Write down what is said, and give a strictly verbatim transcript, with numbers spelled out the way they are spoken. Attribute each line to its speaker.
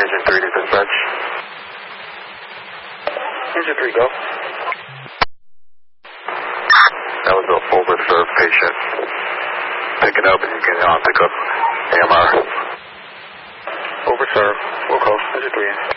Speaker 1: Engine three to dispatch.
Speaker 2: Engine three, go.
Speaker 1: That was an overserved patient. Pick it up and you can uh, pick up A M R.
Speaker 2: Overserved. We'll call. Engine three.